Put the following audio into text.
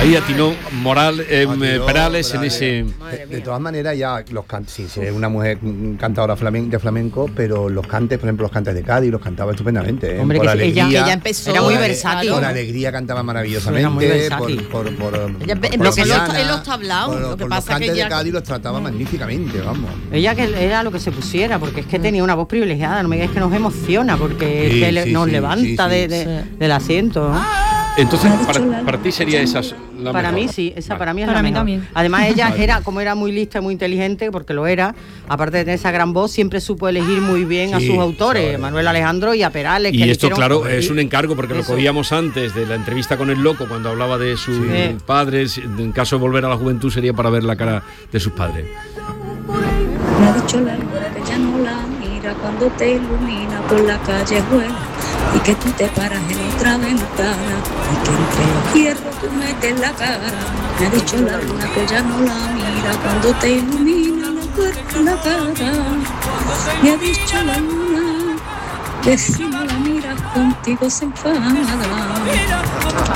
Ahí atinó Perales en ese... De todas maneras, ya los cantes, sí, es una mujer cantadora de flamenco, pero los cantes, por ejemplo, los cantes de Cádiz los cantaba estupendamente. Hombre, por que alegría, ella empezó, era muy versátil. Por alegría cantaba maravillosamente. Era muy versátil. Por lo que en los tablaos, lo que pasa los que cantes ella... de Cádiz los trataba magníficamente, vamos. Ella que era lo que se pusiera, porque es que tenía una voz privilegiada, no me digas que nos emociona, porque nos levanta del asiento, ¿no? Entonces, para ti sería esa la para mejor. mí sí, esa Vale. para mí es Para la mí mejor. también. Además ella era muy lista y muy inteligente, porque lo era, aparte de tener esa gran voz, siempre supo elegir muy bien a sus autores, a Manuel Alejandro y a Perales. Y que esto, hicieron... claro, es un encargo, porque lo que oíamos antes de la entrevista con el Loco, cuando hablaba de sus padres, en caso de volver a la juventud sería para ver la cara de sus padres. Me ha dicho la luna que ya no la mira cuando te ilumina por la calle buena y que tú te paras en otra ventana y que entre los hierros tú metes la cara. Me ha dicho la luna que ya no la mira cuando te ilumina la cara. Me ha dicho la luna que si no la miras contigo se enfada.